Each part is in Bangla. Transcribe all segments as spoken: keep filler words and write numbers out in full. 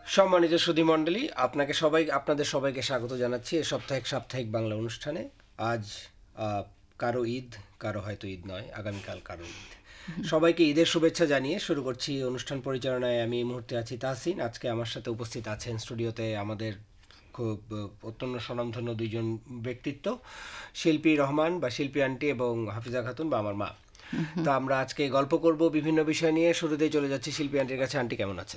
সম্মানিত সুধী মণ্ডলী, আপনাকে সবাই আপনাদের সবাইকে স্বাগত জানাচ্ছি এই সাপ্তাহিক সাপ্তাহিক বাংলা অনুষ্ঠানে। আজ আহ, কারো ঈদ, কারো হয়তো ঈদ নয়, আগামীকাল কারো ঈদ। সবাইকে ঈদের শুভেচ্ছা জানিয়ে শুরু করছি অনুষ্ঠান পরিচালনায়। আমি এই মুহূর্তে আছি তাহসিন। আজকে আমার সাথে উপস্থিত আছেন স্টুডিওতে আমাদের খুব অত্যন্ত স্বনামধন্য দুইজন ব্যক্তিত্ব, শিল্পী রহমান বা শিল্পী আন্টি এবং হাফিজা খাতুন বা আমার মা। তো আমরা আজকে গল্প করব বিভিন্ন বিষয় নিয়ে। শুরুতেই চলে যাচ্ছি শিল্পী আন্টির কাছে। আন্টি কেমন আছেন?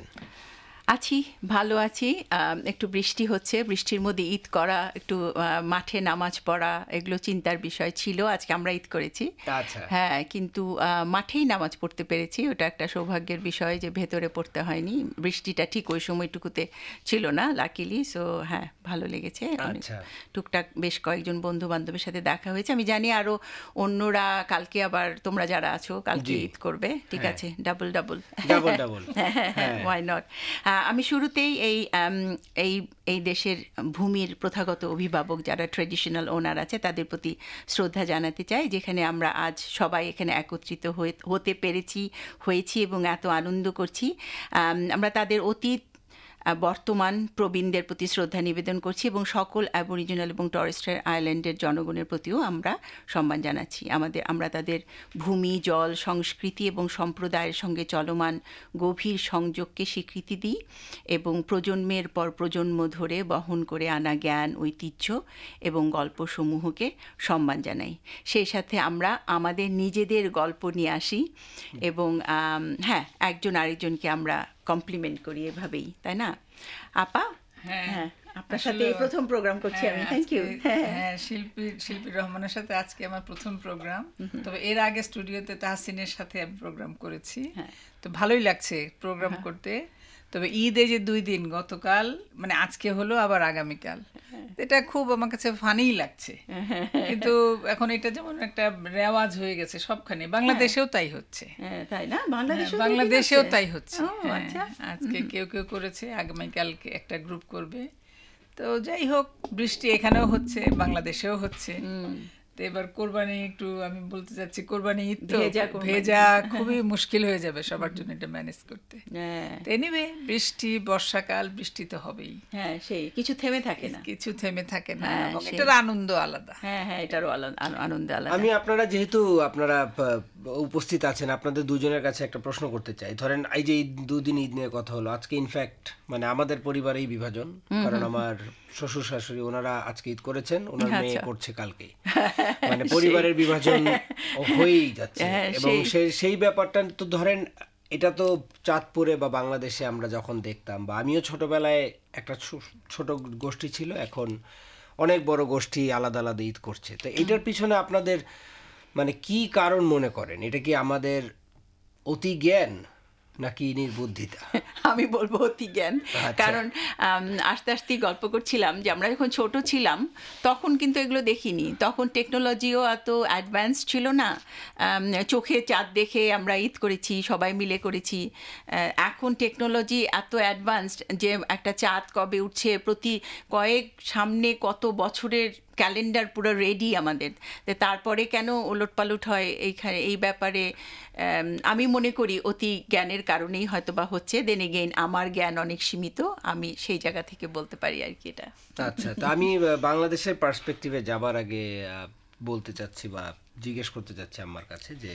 আছি, ভালো আছি। একটু বৃষ্টি হচ্ছে, বৃষ্টির মধ্যে ঈদ করা, একটু মাঠে নামাজ পড়া, এগুলো চিন্তার বিষয় ছিল। আজকে আমরা ঈদ করেছি, হ্যাঁ, কিন্তু মাঠেই নামাজ পড়তে পেরেছি। ওটা একটা সৌভাগ্যের বিষয় যে ভেতরে পড়তে হয়নি। বৃষ্টিটা ঠিক ওই সময়টুকুতে ছিল না, লাকিলি। সো হ্যাঁ, ভালো লেগেছে। টুকটাক বেশ কয়েকজন বন্ধু বান্ধবের সাথে দেখা হয়েছে। আমি জানি আরো অন্যরা কালকে আবার, তোমরা যারা আছো কালকে ঈদ করবে, ঠিক আছে? Double double double double why not. আমি শুরুতেই এই এই এই দেশের ভূমির প্রথাগত অভিভাবক যারা ট্রেডিশনাল ওনার আছে তাদের প্রতি শ্রদ্ধা জানাতে চাই, যেখানে আমরা আজ সবাই এখানে একত্রিত হতে পেরেছি হয়েছি এবং এত আনন্দ করছি। আমরা তাদের অতীত, বর্তমান প্রবীণদের প্রতি শ্রদ্ধা নিবেদন করছি এবং সকল অ্যাবরিজিনাল এবং টরেস স্ট্রেইট আইল্যান্ডের জনগণের প্রতিও আমরা সম্মান জানাচ্ছি। আমাদের আমরা তাদের ভূমি, জল, সংস্কৃতি এবং সম্প্রদায়ের সঙ্গে চলমান গভীর সংযোগকে স্বীকৃতি দিই এবং প্রজন্মের পর প্রজন্ম ধরে বহন করে আনা জ্ঞান, ঐতিহ্য এবং গল্পসমূহকে সম্মান জানাই। সেই সাথে আমরা আমাদের নিজেদের গল্প নিয়ে আসি এবং হ্যাঁ, একজন আরেকজনকে আমরা কমপ্লিমেন্ট করি এভাবেই, তাই না আপা? হ্যাঁ, আপনার সাথে এই প্রথম প্রোগ্রাম করছি আমি। Thank you. হ্যাঁ, শিল্পী শিল্পী রহমানের সাথে আজকে আমার প্রথম প্রোগ্রাম। তবে এর আগে স্টুডিওতে তাহসিনের সাথে আমি প্রোগ্রাম করেছি, তো ভালোই লাগছে প্রোগ্রাম করতে। তবে ঈদে যে দুই দিন, গতকাল মানে আজকে হলো, আবার আগামীকাল, এটা খুব আমার কাছে ফানিই লাগছে। কিন্তু এখন এটা যেমন একটা রেওয়াজ হয়ে গেছে সবখানে, বাংলাদেশেও তাই হচ্ছে, তাই না? বাংলাদেশেও তাই হচ্ছে। আজকে কেউ কেউ করেছে, আগামীকাল একটা গ্রুপ করবে। তো যাই হোক, বৃষ্টি এখানেও হচ্ছে, বাংলাদেশেও হচ্ছে। তো এবার কোরবানি, একটু আমি বলতে চাচ্ছি কোরবানি ঈদ তো ভেজা খুবই মুশকিল হয়ে যাবে সবার জন্য এটা ম্যানেজ করতে। এনিওয়ে, বৃষ্টি, বর্ষাকাল, বৃষ্টি তো হবেই। হ্যাঁ, সেই কিছু থেমে থাকে না, কিছু থেমে থাকে না, এবং এটার আনন্দ আলাদা। হ্যাঁ হ্যাঁ, এটারও আনন্দ আলাদা। আমি আপনারা যেহেতু আপনারা উপস্থিত আছেন, আপনাদের দুজনের কাছে একটা প্রশ্ন করতে চাই। ধরেন এই যে ঈদ, দুদিন ঈদ নিয়ে কথা হলো, আজকে ইনফ্যাক্ট মানে আমাদের পরিবারেই বিভাজন, কারণ আমার শ্বশুর শাশুড়ি ওনারা আজকে ঈদ করেছেন, ওনার মেয়ে করছে কালকে। মানে পরিবারের বিভাজন হয়েই যাচ্ছে। এবং সেই সেই ব্যাপারটা তো ধরেন, এটা তো চাঁদপুরে বা বাংলাদেশে আমরা যখন দেখতাম, বা আমিও ছোটবেলায় একটা ছোট গোষ্ঠী ছিল, এখন অনেক বড় গোষ্ঠী আলাদা আলাদা ঈদ করছে। তো এটার পিছনে আপনাদের মানে কি কারণ মনে করেন? এটা কি আমাদের অতি জ্ঞান নাকি নির্বুদ্ধিতা? আমি বলবো অতি জ্ঞান। কারণ আস্তে আস্তে গল্প করছিলাম যে আমরা যখন ছোট ছিলাম তখন কিন্তু এগুলো দেখিনি, তখন টেকনোলজিও এত অ্যাডভান্স ছিল না। চোখে চাঁদ দেখে আমরা ঈদ করেছি, সবাই মিলে করেছি। এখন টেকনোলজি এত অ্যাডভান্সড যে একটা চাঁদ কবে উঠছে, প্রতি কয়েক সামনে কত বছরের ক্যালেন্ডার পুরো রেডি আমাদের। তারপরে কেন ওলটপালট হয় এইখানে, এই ব্যাপারে আমি মনে করি অতি জ্ঞানের কারণেই হয়তো বা হচ্ছে। দেন এগেইন আমার জ্ঞান অনেক সীমিত, আমি সেই জায়গা থেকে বলতে পারি আর কি এটা। আচ্ছা, তো আমি বাংলাদেশের পার্সপেক্টিভে যাবার আগে বলতে চাচ্ছি বা জিজ্ঞেস করতে চাচ্ছি আমার কাছে, যে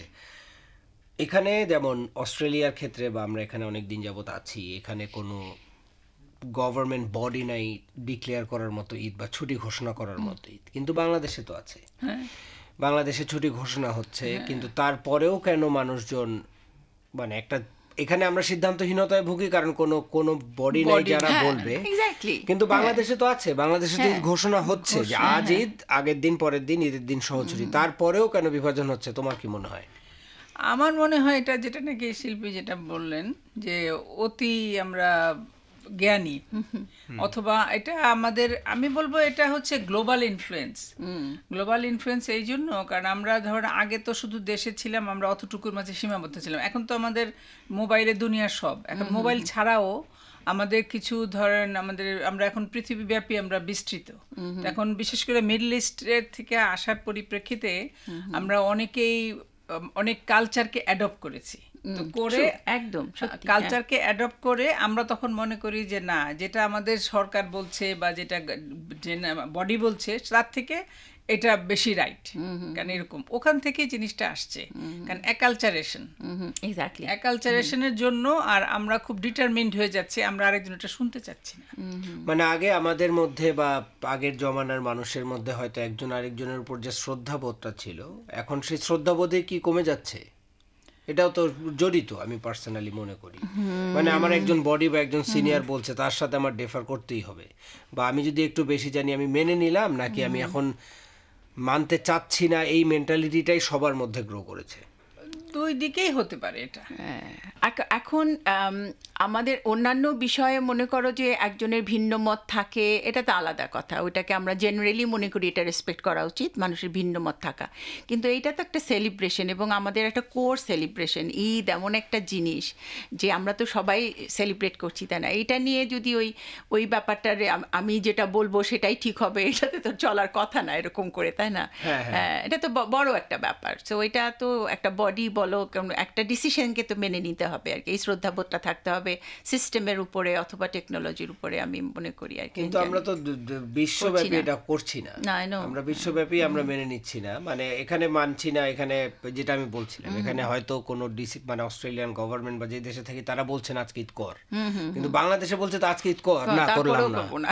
এখানে যেমন অস্ট্রেলিয়ার ক্ষেত্রে, বা আমরা এখানে অনেক দিন যাবত আছি, এখানে কোনো গভর্নমেন্ট বডি নাই ডিক্লেয়ার করার মতো ঈদ বা ছুটি ঘোষণা করার মতো ঈদ, কিন্তু বাংলাদেশে তো আছে। বাংলাদেশে ছুটি ঘোষণা হচ্ছে, কিন্তু তারপরেও কেন মানুষজন মানে একটা, এখানে আমরা সিদ্ধান্তহীনতায় ভুগি কারণ কোনো কোনো বডি নাই যারা বলবে। কিন্তু বাংলাদেশে তো আছে, বাংলাদেশে তো ঈদ ঘোষণা হচ্ছে যে আজ ঈদ, আগের দিন পরের দিন ঈদের দিন সহ ছুটি, তারপরেও কেন বিভাজন হচ্ছে? তোমার কি মনে হয়? আমার মনে হয় এটা, যেটা নাকি শিল্পী যেটা বললেন, যে অতি আমরা জ্ঞানী, অথবা এটা আমাদের, আমি বলবো এটা হচ্ছে গ্লোবাল ইনফ্লুয়েন্স। গ্লোবাল ইনফ্লুয়েন্স এই জন্য কারণ আমরা ধরেন আগে তো শুধু দেশে ছিলাম, আমরা অতটুকুর মাঝে সীমাবদ্ধ ছিলাম। এখন তো আমাদের মোবাইলে দুনিয়ার সব, এখন মোবাইল ছাড়াও আমাদের কিছু ধরেন আমাদের, আমরা এখন পৃথিবীব্যাপী আমরা বিস্তৃত। এখন বিশেষ করে মিডল ইস্টের থেকে আসার পরিপ্রেক্ষিতে আমরা অনেকেই অনেক কালচারকে অ্যাডপ্ট করেছি। তো করে একদম সত্যি, কালচারকে অ্যাডপ্ট করে আমরা তখন মনে করি যে না, যেটা আমাদের সরকার বলছে বা যেটা বডি বলছে তার থেকে এটা বেশি রাইট, কারণ এরকম ওখান থেকে জিনিসটা আসছে, কারণ অ্যাকালচারেশন এক্স্যাক্টলি অ্যাকালচারেশনের জন্য আর আমরা খুব ডিটারমিন্ড হয়ে যাচ্ছি, আমরা আরেকজন এটা শুনতে চাচ্ছি না। মানে আগে আমাদের মধ্যে বা আগের জমানার মানুষের মধ্যে হয়তো একজন আরেকজনের উপর যে শ্রদ্ধাবোধটা ছিল, এখন সেই শ্রদ্ধাবোধে কি কমে যাচ্ছে? এটাও তো জড়িত, আমি পার্সোনালি মনে করি। মানে আমার একজন বডি বা একজন সিনিয়র বলছে, তার সাথে আমার ডেফার করতেই হবে, বা আমি যদি একটু বেশি জানি আমি মেনে নিলাম, নাকি আমি এখন মানতে চাচ্ছি না, এই মেন্টালিটিটাই সবার মধ্যে গ্রো করেছে। দুই দিকেই হতে পারে এটা। এখন আমাদের অন্যান্য বিষয়ে মনে করো যে একজনের ভিন্ন মত থাকে, এটা তো আলাদা কথা, ওইটাকে আমরা জেনারেলি মনে করি এটা রেসপেক্ট করা উচিত, মানুষের ভিন্ন মত থাকা। কিন্তু এইটা তো একটা সেলিব্রেশন, এবং আমাদের একটা কোর সেলিব্রেশন। ঈদ এমন একটা জিনিস যে আমরা তো সবাই সেলিব্রেট করছি, তাই না? এইটা নিয়ে যদি ওই ওই ব্যাপারটার আমি যেটা বলবো সেটাই ঠিক হবে, এটাতে তো চলার কথা না এরকম করে, তাই না? হ্যাঁ, এটা তো বড় একটা ব্যাপার। সো এটা তো একটা বডি বলো, একটা ডিসিশনকে তো মেনে নিতে হবে আর কি, এই শ্রদ্ধাবোধটা থাকতে হবে সিস্টেমের উপরে অথবা টেকনোলজির উপরে, আমি মনে করি আর কি। কিন্তু আমরা তো বিশ্বব্যাপী এটা করছি না, আমরা বিশ্বব্যাপী আমরা মেনে নিচ্ছি না, মানে এখানে মানছি না। এখানে যেটা আমি বলছিলাম, এখানে হয়তো কোনো ডিসি মানে অস্ট্রেলিয়ান গভর্নমেন্ট বা যে দেশে থাকি তারা বলছেন আজকে ঈদ কর, কিন্তু বাংলাদেশে বলছে তো আজকে ঈদ কর না, করলাম না।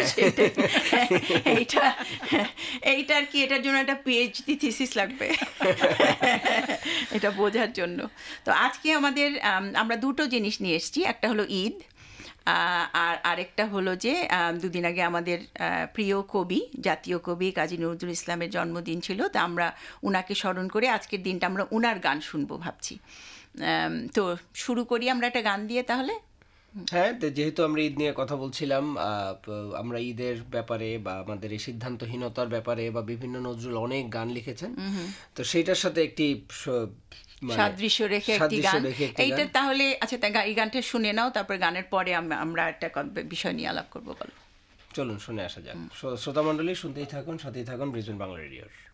এইটা এইটা আর কি, এটার জন্য একটা পিএইচডি থিসিস লাগবে এটা বোঝার জন্য। তো আজকে আমাদের আমরা দুটো জিনিস নিয়ে এসেছি, একটা হলো ঈদ, আর আরেকটা হলো যে দুদিন আগে আমাদের প্রিয় কবি, জাতীয় কবি কাজী নজরুল ইসলামের জন্মদিন ছিল, তা আমরা উনাকে স্মরণ করে আজকের দিনটা আমরা উনার গান শুনবো ভাবছি। তো শুরু করি আমরা একটা গান দিয়ে তাহলে। হ্যাঁ, যেহেতু আমরা ঈদ নিয়ে কথা বলছিলাম, আমরা ঈদের ব্যাপারে বা আমাদের এই সিদ্ধান্তহীনতার ব্যাপারে বা বিভিন্ন নজরুল অনেক গান লিখেছেন, তো সেইটার সাথে একটি সাদৃশ্য রেখে একটি গান এইটা তাহলে। আচ্ছা, এই গানটা শুনে নাও, তারপর গানের পরে আমরা একটা বিষয় নিয়ে আলাপ করবো। বলো, চলুন শুনে আসা যাক। শ্রোতা মণ্ডলী শুনতেই থাকুন, সাথেই থাকুন ব্রিজবেন বাংলা রেডিওর।